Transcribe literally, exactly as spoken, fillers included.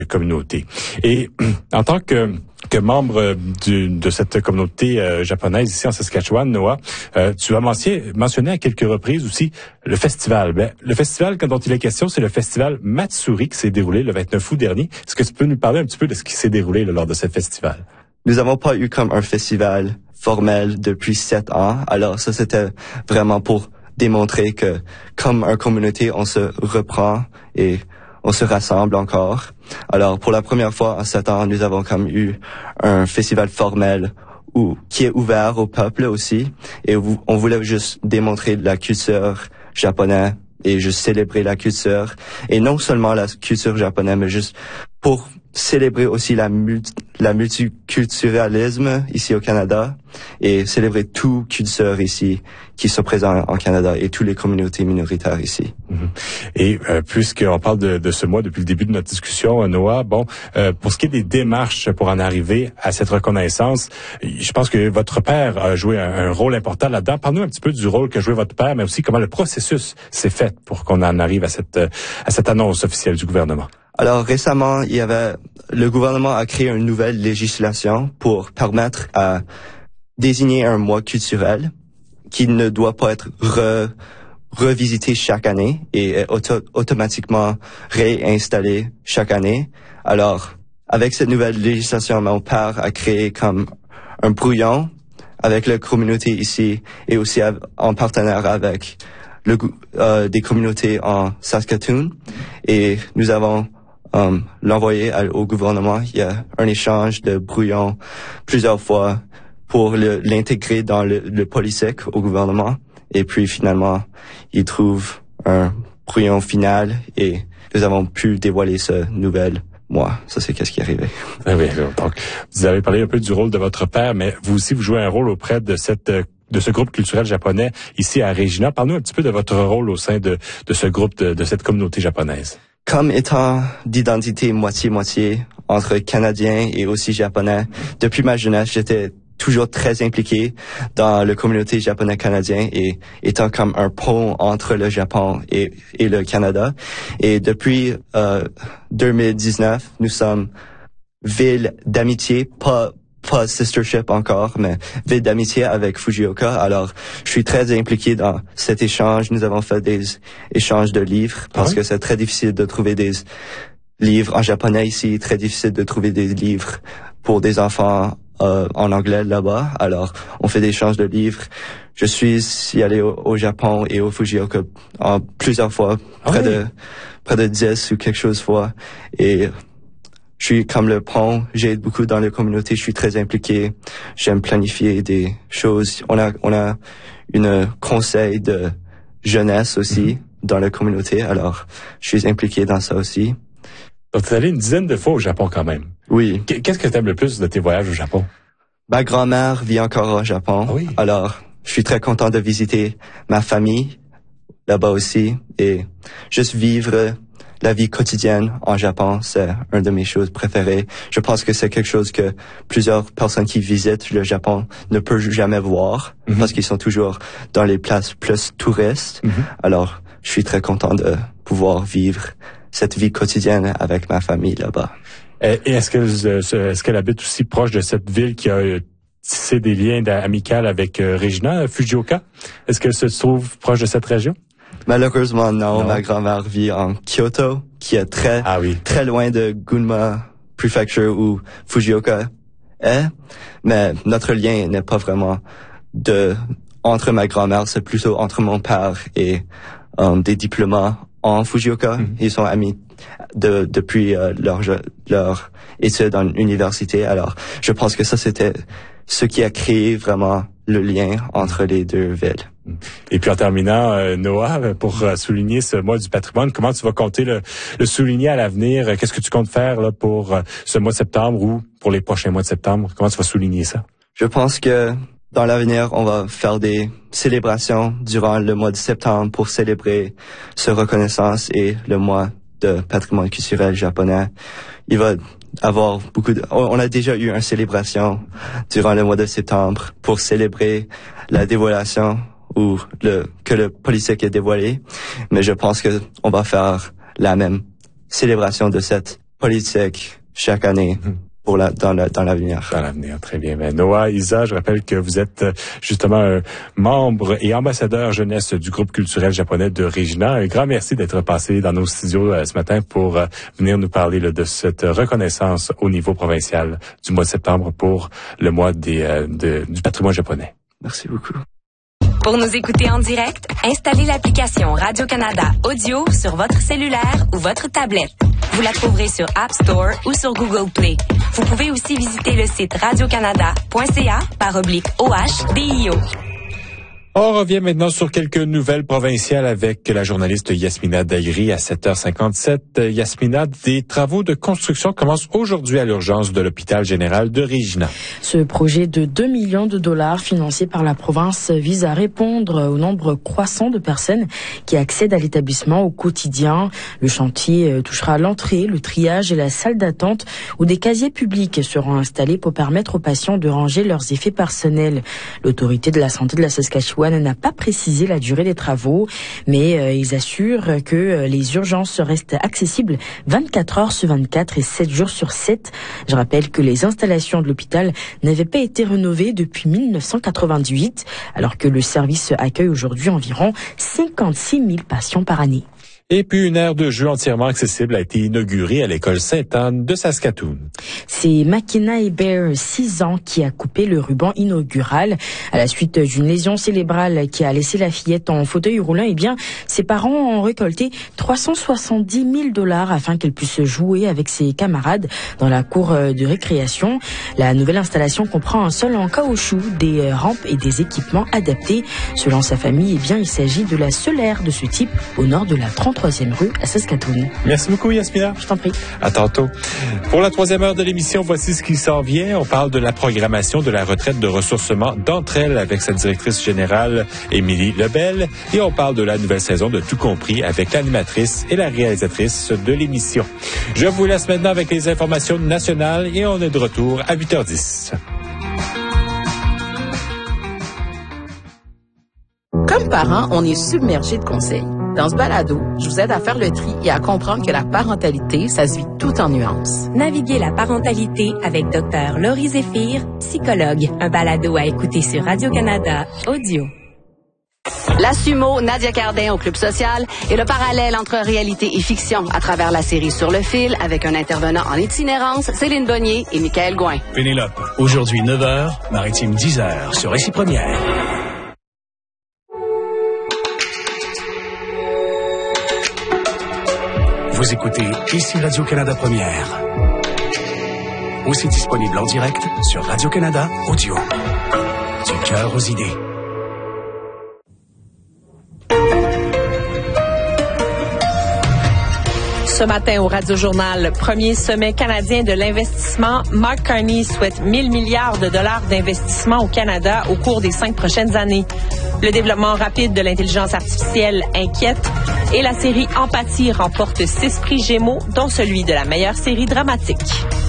communauté. Et en tant que que membre du, de cette communauté euh, japonaise ici en Saskatchewan, Noah, euh, tu as mentionné, mentionné à quelques reprises aussi le festival. Ben, le festival, dont il est question, c'est le festival Matsuri qui s'est déroulé le vingt-neuf août dernier. Est-ce que tu peux nous parler un petit peu de ce qui s'est déroulé là, lors de ce festival? Nous n'avons pas eu comme un festival formel depuis sept ans. Alors ça, c'était vraiment pour démontrer que comme une communauté, on se reprend et on se rassemble encore. Alors, pour la première fois en sept ans, nous avons comme eu un festival formel où, qui est ouvert au peuple aussi. Et où on voulait juste démontrer la culture japonaise et juste célébrer la culture. Et non seulement la culture japonaise, mais juste pour célébrer aussi la, multi, la multiculturalisme ici au Canada et célébrer toute culture ici qui sont présents en Canada et toutes les communautés minoritaires ici. Mm-hmm. Et euh, puisqu'on parle de, de ce mois depuis le début de notre discussion, Noah, bon, euh, pour ce qui est des démarches pour en arriver à cette reconnaissance, je pense que votre père a joué un, un rôle important là-dedans. Parle-nous un petit peu du rôle que jouait votre père, mais aussi comment le processus s'est fait pour qu'on en arrive à cette, à cette annonce officielle du gouvernement. Alors récemment, il y avait le gouvernement a créé une nouvelle législation pour permettre à désigner un mois culturel qui ne doit pas être re, revisité chaque année et est auto, automatiquement réinstallé chaque année. Alors, avec cette nouvelle législation, mon père a créé comme un brouillon avec la communauté ici et aussi en partenaire avec le, euh, des communautés en Saskatoon. Et nous avons Um, l'envoyer au gouvernement. Il y a un échange de brouillon plusieurs fois pour le, l'intégrer dans le, le politique au gouvernement. Et puis finalement, ils trouvent un brouillon final et nous avons pu dévoiler ce nouvel mois. Ça, c'est qu'est-ce qui est arrivé. Ah oui, donc, vous avez parlé un peu du rôle de votre père, mais vous aussi, vous jouez un rôle auprès de cette de ce groupe culturel japonais ici à Regina. Parle-nous un petit peu de votre rôle au sein de, de ce groupe, de, de cette communauté japonaise. Comme étant d'identité moitié-moitié entre Canadiens et aussi Japonais, depuis ma jeunesse, j'étais toujours très impliqué dans la communauté japonais-canadien et étant comme un pont entre le Japon et, et le Canada. Et depuis euh, deux mille dix-neuf, nous sommes ville d'amitié, pas pas sistership encore, mais ville d'amitié avec Fujioka. Alors, je suis très impliqué dans cet échange. Nous avons fait des échanges de livres parce oui. que c'est très difficile de trouver des livres en japonais ici, très difficile de trouver des livres pour des enfants euh, en anglais là-bas. Alors, on fait des échanges de livres. Je suis allé au, au Japon et au Fujioka en plusieurs fois, près oui. de près de dix ou quelque chose fois. Et je suis comme le pont, j'aide beaucoup dans la communauté, je suis très impliqué, j'aime planifier des choses. On a on a une conseil de jeunesse aussi mm-hmm. dans la communauté, alors je suis impliqué dans ça aussi. Donc tu es allé une dizaine de fois au Japon quand même. Oui. Qu'est-ce que tu aimes le plus de tes voyages au Japon? Ma grand-mère vit encore au Japon, ah oui. alors je suis très content de visiter ma famille là-bas aussi et juste vivre la vie quotidienne en Japon, c'est une de mes choses préférées. Je pense que c'est quelque chose que plusieurs personnes qui visitent le Japon ne peuvent jamais voir mm-hmm. parce qu'ils sont toujours dans les places plus touristes. Mm-hmm. Alors, je suis très content de pouvoir vivre cette vie quotidienne avec ma famille là-bas. Et est-ce que est-ce qu'elle habite aussi proche de cette ville qui a tissé des liens amicaux avec Regina, Fujioka? Est-ce qu'elle se trouve proche de cette région? Malheureusement, non. non. Ma grand-mère vit en Kyoto, qui est très, ah oui. très loin de Gunma Prefecture où Fujioka est. Mais notre lien n'est pas vraiment de, entre ma grand-mère, c'est plutôt entre mon père et, um, des diplomates en Fujioka. Mm-hmm. Ils sont amis de, depuis, euh, leur, leur études en université. Alors, je pense que ça, c'était ce qui a créé vraiment le lien entre les deux villes. Et puis en terminant, euh, Noah, pour euh, souligner ce mois du patrimoine, comment tu vas compter le, le souligner à l'avenir? Qu'est-ce que tu comptes faire là, pour euh, ce mois de septembre ou pour les prochains mois de septembre? Comment tu vas souligner ça? Je pense que dans l'avenir, on va faire des célébrations durant le mois de septembre pour célébrer cette reconnaissance et le mois de patrimoine culturel japonais. Il va avoir beaucoup de... On a déjà eu une célébration durant le mois de septembre pour célébrer la dévoilation ou le que le politique est dévoilé, mais je pense que on va faire la même célébration de cette politique chaque année. Mm-hmm. Pour la, dans, la, dans l'avenir. Dans l'avenir, très bien. Ben, Noah, Isa, je rappelle que vous êtes justement un membre et ambassadeur jeunesse du groupe culturel japonais de Regina. Un grand merci d'être passé dans nos studios euh, ce matin pour euh, venir nous parler là, de cette reconnaissance au niveau provincial du mois de septembre pour le mois des, euh, de, du patrimoine japonais. Merci beaucoup. Pour nous écouter en direct, installez l'application Radio-Canada Audio sur votre cellulaire ou votre tablette. Vous la trouverez sur App Store ou sur Google Play. Vous pouvez aussi visiter le site radiocanada point c a par oblique O H D I O. On revient maintenant sur quelques nouvelles provinciales avec la journaliste Yasmina Daghri à sept heures cinquante-sept. Yasmina, des travaux de construction commencent aujourd'hui à l'urgence de l'hôpital général de Regina. Ce projet de deux millions de dollars financé par la province vise à répondre au nombre croissant de personnes qui accèdent à l'établissement au quotidien. Le chantier touchera l'entrée, le triage et la salle d'attente où des casiers publics seront installés pour permettre aux patients de ranger leurs effets personnels. L'autorité de la santé de la Saskatchewan n'a pas précisé la durée des travaux, mais euh, ils assurent que euh, les urgences restent accessibles vingt-quatre heures sur vingt-quatre et sept jours sur sept. Je rappelle que les installations de l'hôpital n'avaient pas été rénovées depuis mille neuf cent quatre-vingt-dix-huit, alors que le service accueille aujourd'hui environ cinquante-six mille patients par année. Et puis, une aire de jeu entièrement accessible a été inaugurée à l'école Sainte-Anne de Saskatoon. C'est Makena Hebert, six ans, qui a coupé le ruban inaugural. À la suite d'une lésion cérébrale qui a laissé la fillette en fauteuil roulant, eh bien, ses parents ont récolté trois cent soixante-dix mille dollars afin qu'elle puisse jouer avec ses camarades dans la cour de récréation. La nouvelle installation comprend un sol en caoutchouc, des rampes et des équipements adaptés. Selon sa famille, eh bien, il s'agit de la seule aire de ce type au nord de la trente-troisième rue à Saskatoon. Merci beaucoup, Yasmina. Je t'en prie. À tantôt. Pour la troisième heure de l'émission, voici ce qui s'en vient. On parle de la programmation de la retraite de ressourcement d'entre elles avec sa directrice générale, Émilie Lebel. Et on parle de la nouvelle saison de Tout compris avec l'animatrice et la réalisatrice de l'émission. Je vous laisse maintenant avec les informations nationales et on est de retour à huit heures dix. Comme parents, on est submergé de conseils. Dans ce balado, je vous aide à faire le tri et à comprendre que la parentalité, ça se vit tout en nuances. Naviguez la parentalité avec Dr Laurie Zéphir, psychologue. Un balado à écouter sur Radio-Canada Audio. La Sumo, Nadia Cardin au Club Social et le parallèle entre réalité et fiction à travers la série Sur le fil avec un intervenant en itinérance, Céline Bonnier et Michael Gouin. Pénélope, aujourd'hui neuf heures, Maritime dix heures sur Récit Première. Vous écoutez ici Radio-Canada Première. Aussi disponible en direct sur Radio-Canada Audio. Du cœur aux idées. Ce matin au Radio-Journal, premier sommet canadien de l'investissement, Mark Carney souhaite mille milliards de dollars d'investissement au Canada au cours des cinq prochaines années. Le développement rapide de l'intelligence artificielle inquiète et la série Empathie remporte six prix Gémeaux, dont celui de la meilleure série dramatique.